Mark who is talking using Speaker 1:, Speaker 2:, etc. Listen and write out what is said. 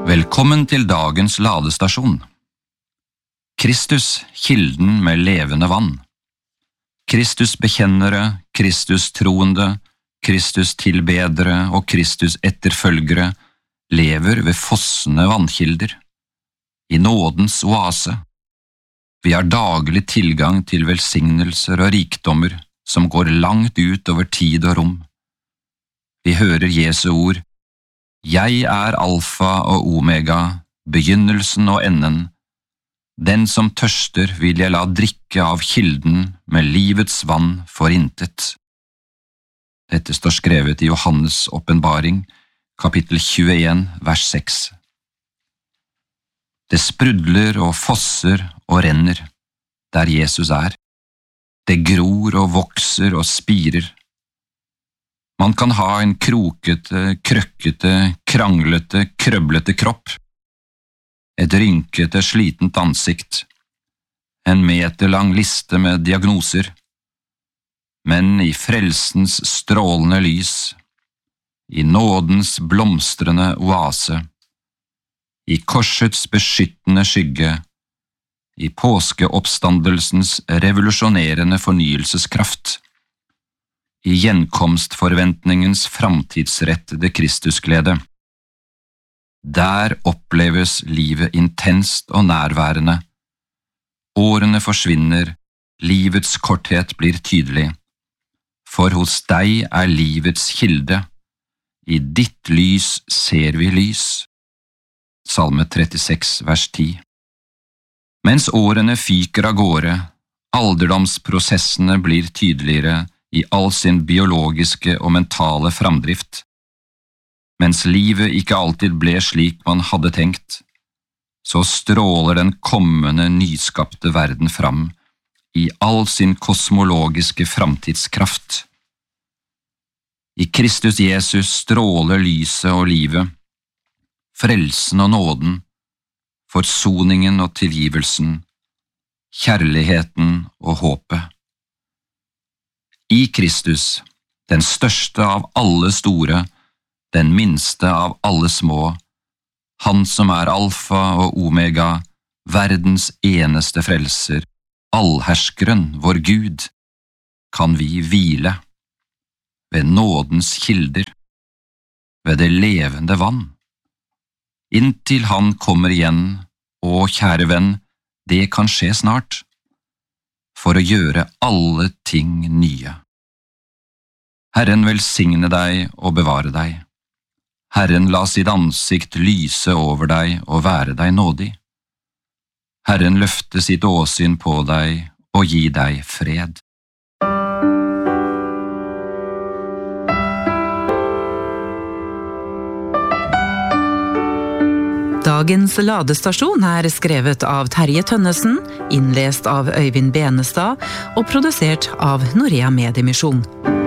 Speaker 1: Velkommen til dagens ladestasjon. Kristus, kilden med levende vann. Kristus bekjennere, Kristus troende, Kristus tilbedere og Kristus etterfølgere lever ved fossende vannkilder, i nådens oase. Vi har daglig tilgang til velsignelser og rikdommer som går langt ut over tid og rom. Vi hører Jesu ord: Jeg er alfa og omega, begynnelsen og enden. Den som tørster vil jeg la drikke av kilden med livets vann for intet. Dette står skrevet i Johannes åpenbaring, kapittel 21, vers 6. Det sprudler og fosser og renner der Jesus er. Det gror og vokser og spirer. Man kan ha en krokete, krøkkete, kranglete, krøblete kropp, et rynkete, slitent ansikt, en meterlang liste med diagnoser, men i frelsens strålende lys, i nådens blomstrende oase, i korsets beskyttende skygge, i påskeoppstandelsens revolusjonerende fornyelseskraft, i gjenkomstforventningens framtidsrettede Kristusglede. Der oppleves livet intenst og nærværende. Årene forsvinner, livets korthet blir tydelig. For hos deg er livets kilde. I ditt lys ser vi lys. Salme 36, vers 10. Mens årene fyker av gårde, alderdomsprosessene blir tydeligere i all sin biologiske og mentale framdrift. Mens livet ikke alltid ble slik man hadde tenkt, så stråler den kommende nyskapte verden fram i all sin kosmologiske framtidskraft. I Kristus Jesus stråler lyset og livet, frelsen og nåden, forsoningen og tilgivelsen, kjærligheten og håpet. I Kristus, den største av alle store, den minste av alle små, han som er alfa og omega, verdens eneste frelser, allherskeren, vår Gud, kan vi hvile ved nådens kilder, ved det levende vann. Inntil han kommer igjen, og kjære venn, det kan skje snart, for å gjøre alle ting nye. Herren velsigne deg og bevare deg. Herren la sitt ansikt lyse over deg og være deg nådig. Herren løfte sitt åsyn på deg og gi deg fred.
Speaker 2: Dagens ladestasjon er skrevet av Terje Tønnesen, innlest av Øyvind Benestad og produsert av Norea Mediemisjon.